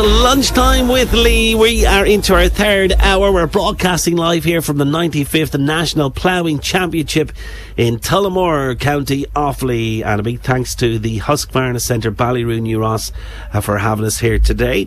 Lunchtime with Lee. We are into our third hour. We're broadcasting live here from the 95th National Ploughing Championship in Tullamore, County Offaly. And a big thanks to the Husqvarna Centre, Ballyroo, New Ross, for having us here today.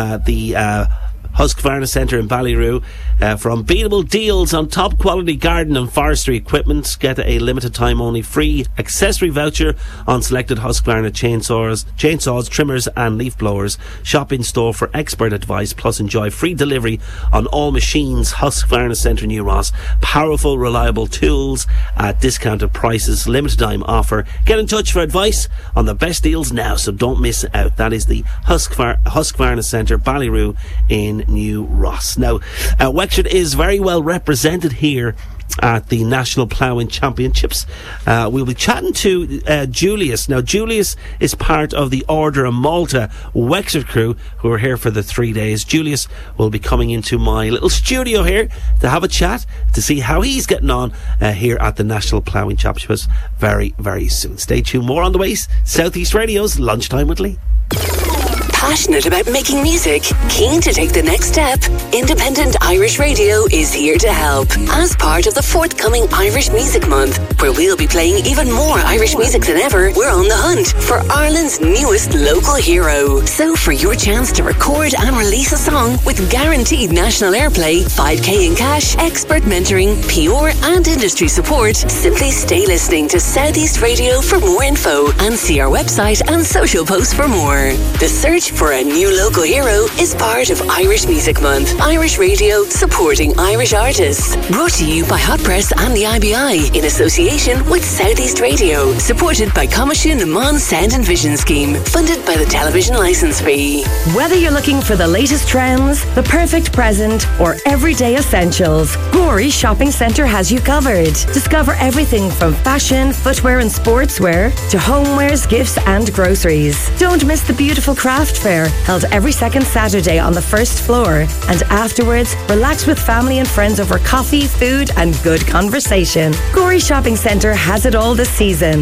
The Husqvarna Centre in Ballyroo for unbeatable deals on top quality garden and forestry equipment. Get a limited time only free accessory voucher on selected Husqvarna chainsaws, trimmers and leaf blowers. Shop in store for expert advice, plus enjoy free delivery on all machines. Husqvarna Centre New Ross. Powerful, reliable tools at discounted prices. Limited time offer. Get in touch for advice on the best deals now, so don't miss out. That is the Husqvarna Centre, Ballyroo in New Ross. Now, Wexford is very well represented here at the National Ploughing Championships. We'll be chatting to Julius. Now, Julius is part of the Order of Malta Wexford crew who are here for the 3 days. Julius will be coming into my little studio here to have a chat, to see how he's getting on here at the National Ploughing Championships very, very soon. Stay tuned. More on the way. Southeast Radio's Lunchtime with Lee. Passionate about making music? Keen to take the next step? Independent Irish Radio is here to help. As part of the forthcoming Irish Music Month, where we'll be playing even more Irish music than ever, we're on the hunt for Ireland's newest local hero. So for your chance to record and release a song with guaranteed national airplay, 5k in cash, expert mentoring, PR and industry support, simply stay listening to Southeast Radio for more info and see our website and social posts for more. The search for a new local hero is part of Irish Music Month. Irish Radio supporting Irish artists. Brought to you by Hot Press and the IBI in association with Southeast Radio. Supported by Coimisiún na Meán Sound and Vision Scheme. Funded by the television licence fee. Whether you're looking for the latest trends, the perfect present, or everyday essentials, Gorey Shopping Centre has you covered. Discover everything from fashion, footwear and sportswear to homewares, gifts and groceries. Don't miss the beautiful craft fair held every second Saturday on the first floor, and afterwards relax with family and friends over coffee, food and good conversation. Gorey Shopping Centre has it all this season.